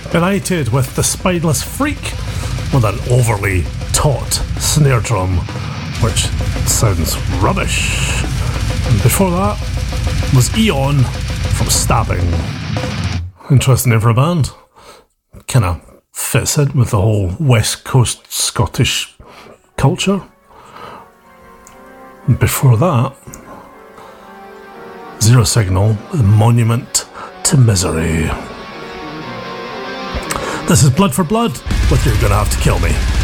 United with The Spineless Freak with an overly taut snare drum, which sounds rubbish. And before that was Eon from Stabbing. Interesting name for a band. Kind of fits in with the whole West Coast Scottish culture. And before that, Zero Signal, The Monument to Misery. This is Blood for Blood with You're Gonna Have to Kill Me.